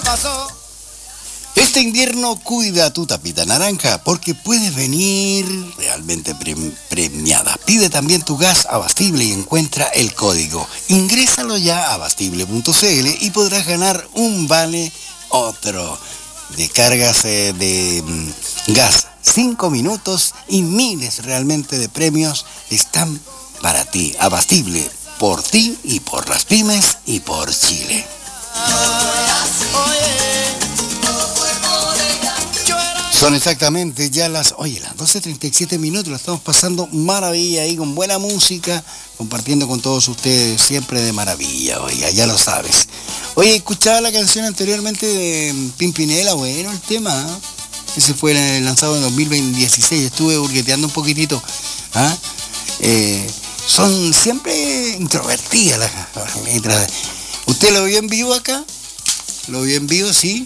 Este invierno cuida tu tapita naranja porque puedes venir realmente premiada. Pide también tu gas Abastible y encuentra el código. Ingrésalo ya a abastible.cl y podrás ganar un vale otro de cargas de gas. 5 minutos y miles realmente de premios están para ti. Abastible, por ti y por las pymes y por Chile. Son exactamente ya las 12:37 minutos, lo estamos pasando maravilla ahí con buena música, compartiendo con todos ustedes, siempre de maravilla, oiga, ya lo sabes. Oye, escuchaba la canción anteriormente de Pimpinela, bueno, el tema, ¿eh? Ese fue lanzado en 2016, estuve hurgueteando un poquitito, ¿ah? Son siempre introvertidas las letras. ¿Usted lo vio en vivo acá? ¿Lo vio en vivo? Sí.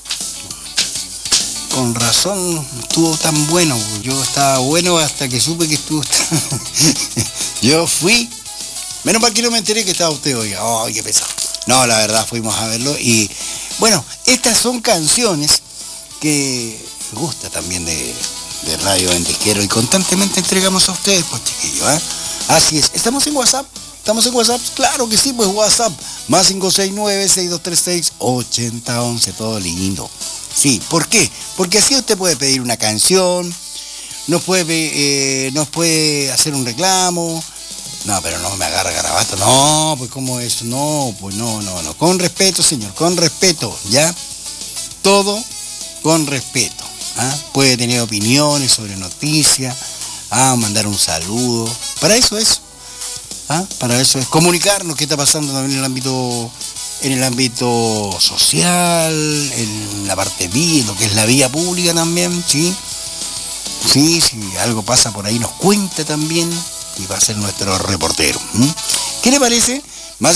Con razón estuvo tan bueno. Yo estaba bueno hasta que supe que estuvo Yo fui. Menos mal que no me enteré que estaba usted hoy. ¡Oh, qué pesado! No, la verdad fuimos a verlo. Y bueno, estas son canciones que me gusta también de Radio Ventisquero. Y constantemente entregamos a ustedes, pues chiquillos, ¿eh? Así es. ¿Estamos en WhatsApp? ¿Estamos en WhatsApp? Claro que sí, pues WhatsApp. Más 569-6236-8011. Todo lindo. Sí, ¿por qué? Porque así usted puede pedir una canción, nos puede hacer un reclamo. No, pero no me agarra garabato. No, pues ¿cómo es? No, pues no. Con respeto, señor, con respeto, ¿ya? Todo con respeto. ¿Ah? Puede tener opiniones sobre noticias, mandar un saludo. Para eso es. Para eso es comunicarnos qué está pasando también en el ámbito social, en la parte vía, lo que es la vía pública también, ¿sí? Sí, si algo pasa por ahí nos cuenta también y va a ser nuestro reportero. ¿Qué le parece? Más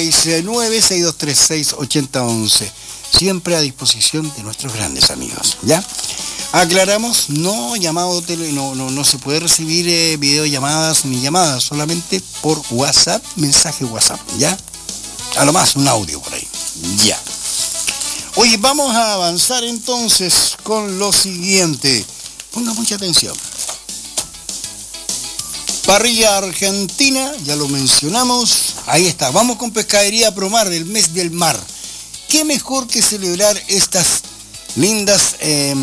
569-6236-8011. Siempre a disposición de nuestros grandes amigos, ¿ya? Aclaramos, no se puede recibir videollamadas ni llamadas, solamente por WhatsApp, mensaje WhatsApp, ¿ya? A lo más un audio por ahí, ya. Oye, vamos a avanzar entonces con lo siguiente. Ponga mucha atención. Parrilla Argentina, ya lo mencionamos, ahí está. Vamos con Pescadería Promar, el mes del mar. ¿Qué mejor que celebrar estas lindas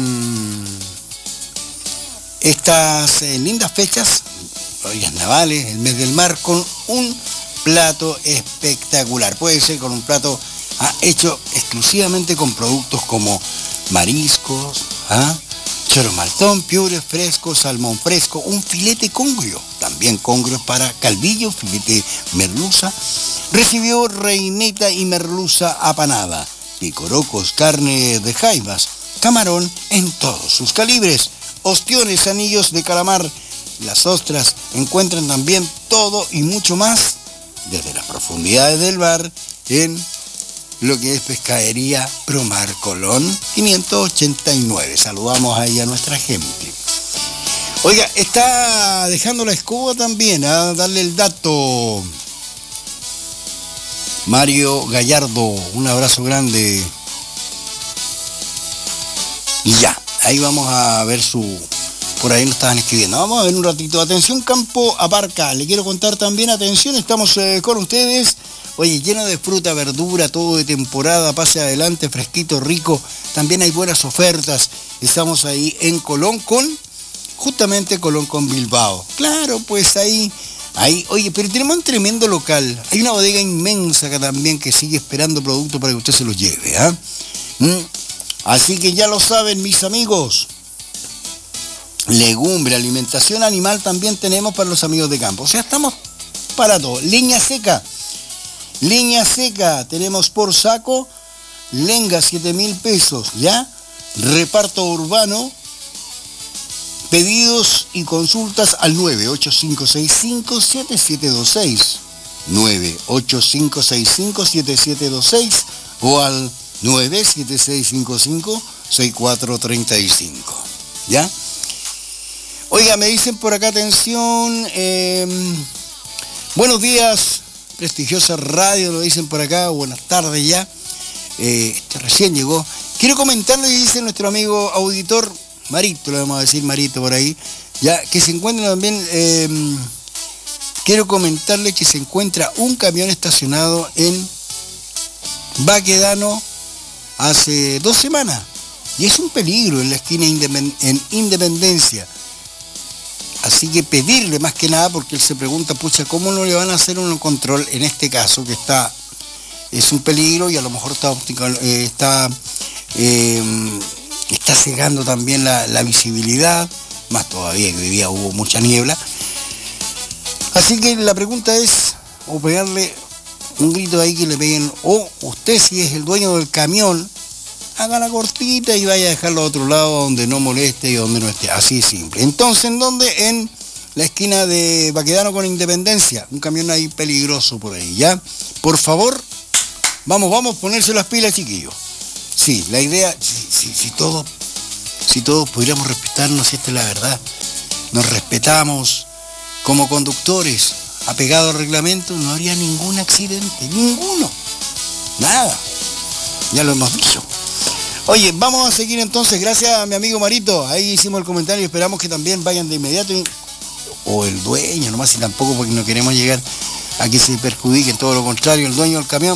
fechas, ollas navales, el mes del mar, con un plato espectacular? Puede ser con un plato hecho exclusivamente con productos como mariscos, choro maltón, piure fresco, salmón fresco, un filete congrio, también congrio para calvillo, filete merluza, recibió reineta y merluza apanada, picorocos, carne de jaivas, camarón en todos sus calibres, ostiones, anillos de calamar, las ostras, encuentran también todo y mucho más desde las profundidades del mar en lo que es Pescadería Promar Colón 589. Saludamos ahí a nuestra gente. Oiga, está dejando la escoba también, a darle el dato. Mario Gallardo, un abrazo grande. Y ya, ahí vamos a ver por ahí nos estaban escribiendo. Vamos a ver un ratito. Atención, Campo Abarca. Le quiero contar también, atención, estamos con ustedes. Oye, lleno de fruta, verdura, todo de temporada. Pase adelante, fresquito, rico. También hay buenas ofertas. Estamos ahí en Colón justamente Colón con Bilbao. Claro, pues ahí, oye, pero tenemos un tremendo local. Hay una bodega inmensa acá también que sigue esperando productos para que usted se los lleve, Así que ya lo saben, mis amigos. Legumbre, alimentación animal también tenemos para los amigos de campo. O sea, estamos para todo. Leña seca, tenemos por saco, lenga 7.000 pesos, ¿ya? Reparto urbano, pedidos y consultas al 985657726, 985657726 o al 976556435, ¿ya? Oiga, me dicen por acá, atención, buenos días, prestigiosa radio, lo dicen por acá, buenas tardes ya. recién llegó. Quiero comentarle, dice nuestro amigo auditor Marito, le vamos a decir Marito por ahí, ya que se encuentra también, quiero comentarle que se encuentra un camión estacionado en Baquedano hace 2 semanas, y es un peligro en la esquina en Independencia. Así que pedirle más que nada, porque él se pregunta, pucha, ¿cómo no le van a hacer un control en este caso que es un peligro y a lo mejor está cegando también la visibilidad, más todavía que hoy día hubo mucha niebla? Así que la pregunta es, o pegarle un grito ahí que le peguen, o usted, si es el dueño del camión, haga la cortita y vaya a dejarlo a otro lado donde no moleste y donde no esté. Así de simple. Entonces, ¿en dónde? En la esquina de Baquedano con Independencia. Un camión ahí peligroso por ahí, ¿ya? Por favor, vamos, ponerse las pilas, chiquillos. Sí, la idea, si todos pudiéramos respetarnos, esta es la verdad, nos respetamos como conductores, apegados al reglamento, no habría ningún accidente, ninguno, nada, ya lo hemos dicho. Oye, vamos a seguir entonces, gracias a mi amigo Marito, ahí hicimos el comentario y esperamos que también vayan de inmediato, o el dueño nomás, y tampoco porque no queremos llegar a que se perjudique, todo lo contrario, el dueño del camión,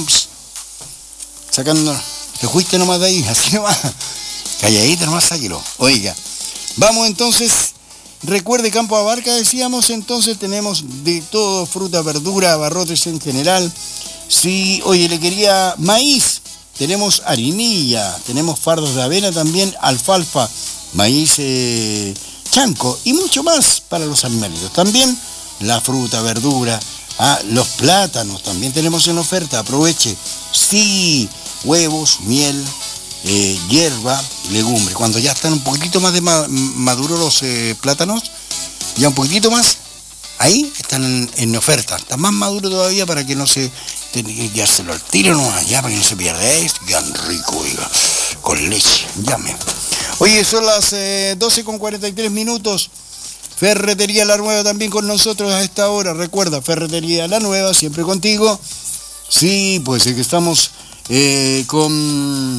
sacando, te fuiste nomás de ahí, así nomás, calladito nomás, sáquelo. Oiga, vamos entonces, recuerde Campo Abarca, decíamos, entonces tenemos de todo, fruta, verdura, abarrotes en general. Sí, oye, le quería maíz, tenemos harinilla, tenemos fardos de avena también, alfalfa, maíz chanco y mucho más para los animalitos. También la fruta, verdura, los plátanos también tenemos en oferta, aproveche. Sí, huevos, miel, hierba, legumbre. Cuando ya están un poquitito más de maduros los plátanos, ya un poquitito más, ahí están en oferta. Está más maduro todavía para que no se... Ya se lo tiro nomás, ya para que no se pierda esto. Quedan rico, oiga, con leche. Llame. Oye, son las 12:43. Ferretería La Nueva también con nosotros a esta hora. Recuerda, Ferretería La Nueva, siempre contigo. Sí, pues es que estamos con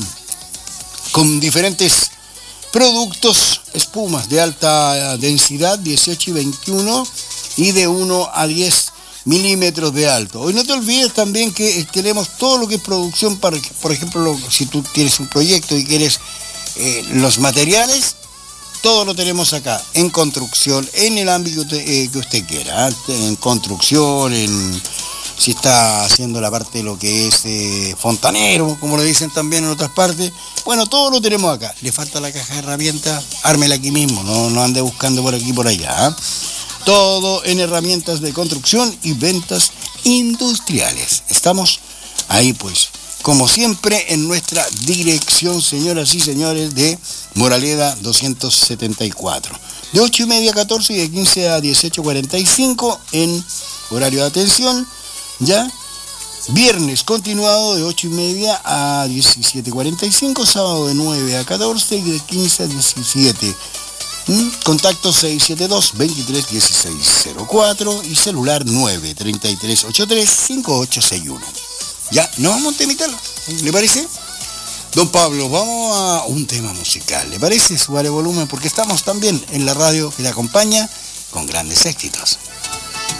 diferentes productos, espumas de alta densidad, 18 y 21, y de 1 a 10 milímetros de alto. Hoy no te olvides también que tenemos todo lo que es producción para, por ejemplo, si tú tienes un proyecto y quieres los materiales, todo lo tenemos acá, en construcción, en el ámbito que usted quiera, en construcción, si está haciendo la parte de lo que es fontanero, como lo dicen también en otras partes, bueno, todo lo tenemos acá. Le falta la caja de herramientas, ármela aquí mismo, no ande buscando por aquí por allá. Todo en herramientas de construcción y ventas industriales. Estamos ahí pues, como siempre, en nuestra dirección, señoras y señores, de Moraleda 274. De 8:30 a 14 y de 15 a 18:45 en horario de atención. Ya, viernes continuado de 8:30 a 17:45, sábado de 9 a 14 y de 15 a 17. Contacto 672-231604 y celular 93383-5861. Ya, no vamos a imitarlo, ¿le parece? Don Pablo, vamos a un tema musical, ¿le parece? Súbale volumen porque estamos también en la radio que te acompaña con grandes éxitos.